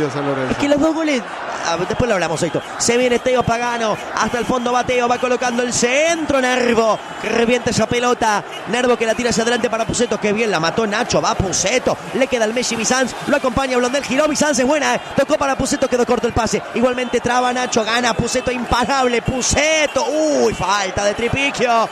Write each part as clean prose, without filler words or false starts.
partido de San Lorenzo. Es que los dos goles, después lo hablamos esto. Se viene Teo Pagano, hasta el fondo va Teo, va colocando el centro, Nervo, que revienta esa pelota. Nervo que la tira hacia adelante para Pusetto, que bien la mató Nacho, va Pusetto, le queda el Messi Bizanz, lo acompaña Blondel, giró Bizanz, es buena, tocó para Pusetto, quedó corto el pase. Igualmente traba Nacho, gana Pusetto, imparable, Pusetto, uy, falta de Tripicchio.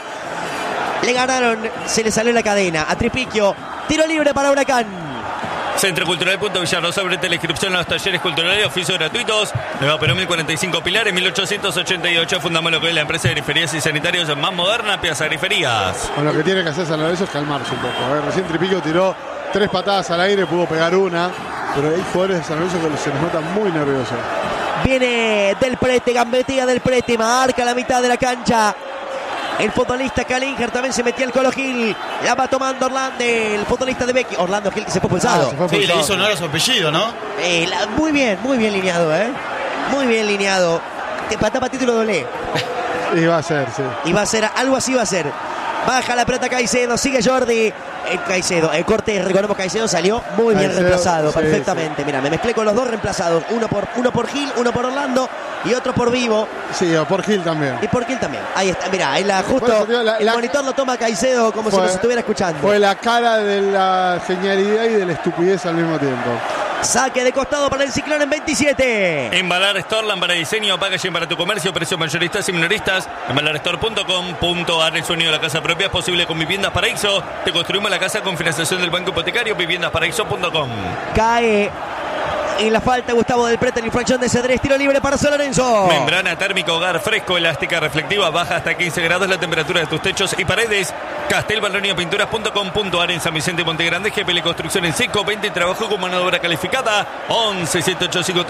Le ganaron, se le salió la cadena a Tripicchio. Tiro libre para Huracán. Centro Cultural Villarrosa, abre la inscripción a los talleres culturales, oficios gratuitos. Nueva Perón 1045 Pilares, 1888. Fundamos lo que es la empresa de griferías y sanitarios más moderna, Piazza Griferías. Bueno, lo que tiene que hacer San Lorenzo es calmarse un poco. Recién Tripicchio tiró 3 patadas al aire, pudo pegar una, pero hay jugadores de San Lorenzo que se les nota muy nerviosos. Viene Del Prete, gambetea Del Prete, marca la mitad de la cancha. El futbolista Kalinger también se metía el Colo Gil. La va tomando Orlando, el futbolista de Becky. Orlando Gil, que se fue pulsado. Sí, le hizo honor a su apellido, ¿no? Muy bien lineado, muy bien lineado. Te pataba título doble. Y va a ser, sí. Y va a ser, algo así va a ser. Baja la pelota Caicedo, sigue Jordi. Caicedo, el corte, recordemos, Caicedo salió muy bien reemplazado, sí, perfectamente. Sí. Mira, me mezclé con los dos reemplazados. Uno por Gil, uno por Orlando y otro por Vivo. Sí, o por Gil también. Y por Gil también. Ahí está, mira, ahí justo el monitor lo toma Caicedo como si nos estuviera escuchando. Fue la cara de la genialidad y de la estupidez al mismo tiempo. Saque de costado para el Ciclón en 27. Embalar Store, lámpara de diseño, packaging para tu comercio, precios mayoristas y minoristas. Embalarstore.com.ar. El sueño de la casa propia es posible con Viviendas Paraíso. Te construimos la casa con financiación del Banco Hipotecario. Viviendasparaíso.com. Cae en la falta Gustavo Del Prete, la infracción de Cedrés, tiro libre para San Lorenzo. Membrana térmica hogar fresco, elástica reflectiva, baja hasta 15 grados la temperatura de tus techos y paredes. Castelbaloniopinturas.com.ar. En San Vicente y Monte Grande. GPL Construcción en seco, 20 trabajo con mano de obra calificada. 11 785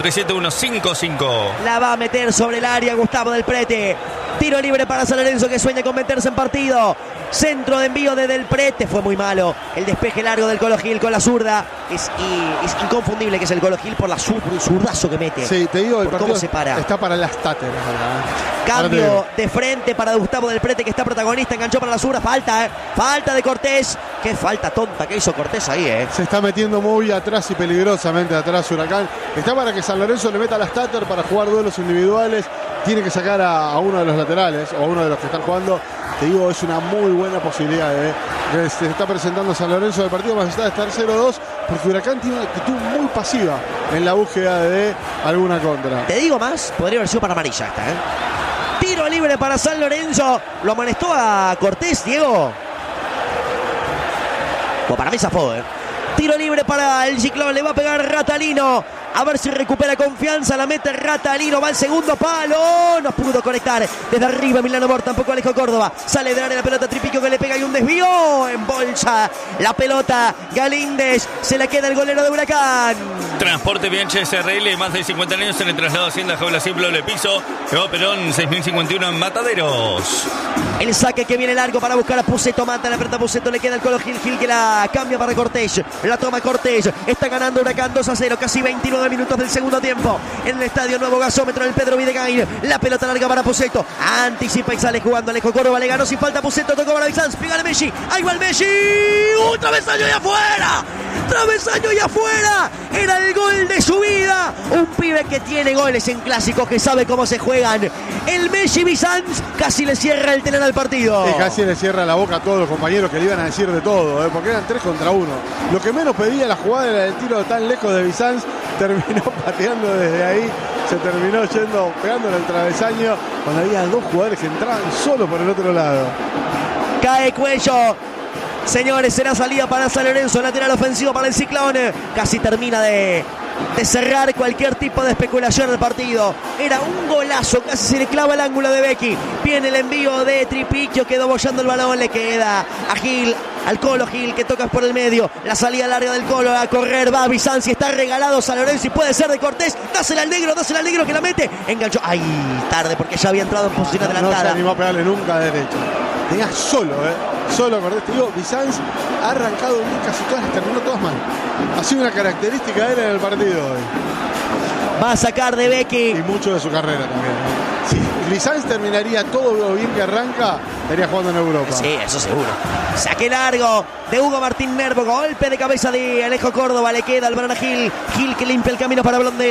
37155. La va a meter sobre el área Gustavo Del Prete. Tiro libre para San Lorenzo, que sueña con meterse en partido. Centro de envío de Del Prete, fue muy malo. El despeje largo del Colo Gil con la zurda. Es inconfundible que es el Colo Gil por la zurdazo que mete. Sí, te digo, el partido cómo se para. Está para las táteras. Cambio de frente para Gustavo Del Prete, que está protagonista, enganchó para la zurda. Falta de Cortés. Qué falta tonta que hizo Cortés ahí, Se está metiendo muy atrás y peligrosamente atrás Huracán. Está para que San Lorenzo le meta las táteras para jugar duelos individuales. Tiene que sacar a uno de los laterales o a uno de los que están jugando. Te digo, es una muy buena posibilidad que se está presentando San Lorenzo del partido, más allá de estar 0-2, porque Huracán tiene una actitud muy pasiva en la búsqueda de alguna contra. Te digo más, podría haber sido para amarilla esta, Tiro libre para San Lorenzo. Lo amonestó a Cortés, Diego. Pues para mí zafó, Tiro libre para el Ciclón, le va a pegar Ratalino. A ver si recupera confianza, la mete Ratalino, va al segundo palo, no pudo conectar desde arriba Milano Mor, tampoco Alejo Córdoba, sale de área la pelota, Tripicchio que le pega y un desvío, en bolsa la pelota, Galíndez, se la queda el golero de Huracán. Transporte Bianchi SRL, más de 50 años en el traslado Hacienda Jaula Simple Doble Piso. Nuevo Perón 6051 en Mataderos. El saque que viene largo para buscar a Pusetto, mata la pelota Pusetto, le queda el Colo Gil, que la cambia para Cortés, la toma Cortés, está ganando Huracán 2-0, casi 29 minutos del segundo tiempo en el estadio Nuevo Gasómetro, en el Pedro Videgain. La pelota larga para Pusetto, anticipa y sale jugando Alejo Córdoba, le ganó sin falta Pusetto, tocó para Bizanz, pega a Messi, ahí va el Messi, travesaño y afuera, travesaño y afuera, era el gol de su vida, un pibe que tiene goles en clásicos, que sabe cómo se juegan, el Messi Bizanz casi le cierra el telón al partido. Y casi le cierra la boca a todos los compañeros que le iban a decir de todo, porque eran 3 contra 1. Lo que menos pedía la jugada era el tiro tan lejos de Bizanz, terminó pateando desde ahí, se terminó yendo, pegándole al travesaño, cuando había 2 jugadores que entraban solo por el otro lado. Cae Cuello. Señores, será salida para San Lorenzo, lateral ofensivo para el Ciclón. Casi termina de cerrar cualquier tipo de especulación del partido. Era un golazo, casi se le clava el ángulo de Becky. Viene el envío de Tripicchio, quedó bollando el balón, le queda a Gil, al Colo Gil, que toca por el medio. La salida larga del Colo, a correr va Bizanz, está regalado San Lorenzo y puede ser de Cortés. Dásela al negro que la mete. Enganchó, ay, tarde porque ya había entrado en posición adelantada. No se animó a pegarle nunca de derecho. Tenía solo Cortés. Te digo, Bizanz ha arrancado bien casi todas, terminó todas mal. Ha sido una característica de él en el partido hoy. Va a sacar de Becky. Y mucho de su carrera también. Si Bizanz terminaría todo lo bien que arranca, estaría jugando en Europa. Sí, eso seguro. Saque largo de Hugo Martín Nervo. Golpe de cabeza de Alejo Córdoba. Le queda el balón a Gil. Gil que limpia el camino para Blondel.